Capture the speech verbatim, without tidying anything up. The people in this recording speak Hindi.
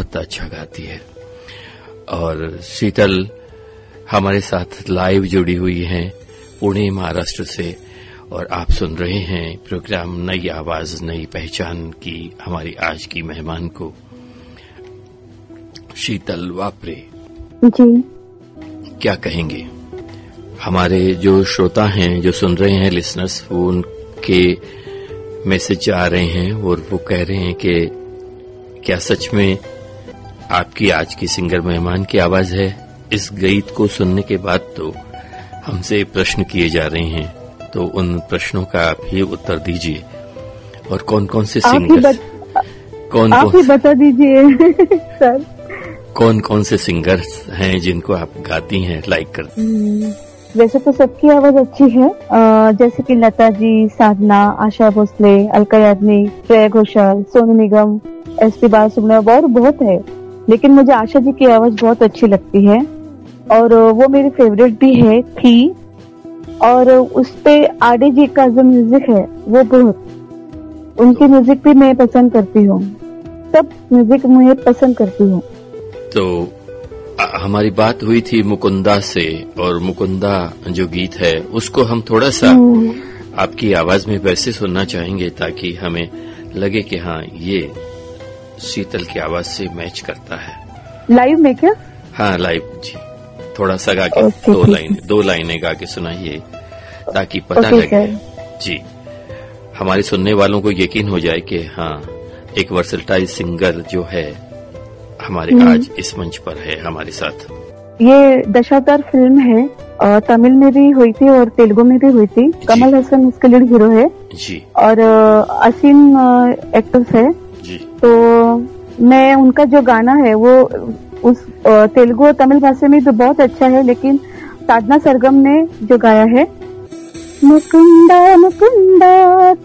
बहुत अच्छा गाती है। और शीतल हमारे साथ लाइव जुड़ी हुई हैं पुणे महाराष्ट्र से, और आप सुन रहे हैं प्रोग्राम नई आवाज नई पहचान की हमारी आज की मेहमान को, शीतल वापरे जी। क्या कहेंगे? हमारे जो श्रोता हैं, जो सुन रहे हैं, लिसनर्स, वो उनके मैसेज आ रहे हैं और वो कह रहे हैं कि क्या सच में आपकी आज की सिंगर मेहमान की आवाज है? इस गीत को सुनने के बाद तो हमसे प्रश्न किए जा रहे हैं, तो उन प्रश्नों का आप ही उत्तर दीजिए। और कौन कौन से सिंगर्स, बत... कौन आप कौन ही बता दीजिए सर, कौन कौन से सिंगर्स हैं जिनको आप गाती हैं, लाइक करती हैं? वैसे तो सबकी आवाज अच्छी है, जैसे कि लता जी, साधना, आशा भोसले, अलका याग्निक, श्रेया घोषाल, सोनू निगम, एस पी बालासुब्रमण्यम और बहुत है, लेकिन मुझे आशा जी की आवाज बहुत अच्छी लगती है और वो मेरी फेवरेट भी है थी। और उसपे आडे जी का जो म्यूजिक है वो बहुत, उनकी म्यूजिक भी मैं पसंद करती हूँ, सब म्यूजिक मैं पसंद करती हूँ। तो हमारी बात हुई थी मुकुंदा से, और मुकुंदा जो गीत है उसको हम थोड़ा सा आपकी आवाज में वैसे सुनना चाहेंगे ताकि हमें लगे कि हाँ ये शीतल की आवाज से मैच करता है। लाइव में क्या? हाँ लाइव जी, थोड़ा सा गा के दो लाइन दो लाइनें गा के सुनाइए ताकि पता लगे जी, हमारे सुनने वालों को यकीन हो जाए कि हाँ एक वर्सेटाइल सिंगर जो है हमारे आज इस मंच पर है हमारे साथ। ये दशावतार फिल्म है, और तमिल में भी हुई थी और तेलुगु में भी हुई थी। कमल हसन उसके लीड हीरो है जी, और असीम एक्टर्स है जी। तो मैं उनका जो गाना है वो उस तेलुगु और तमिल भाषा में तो बहुत अच्छा है, लेकिन साधना सरगम ने जो गाया है, मुकुंदा मुकुंदा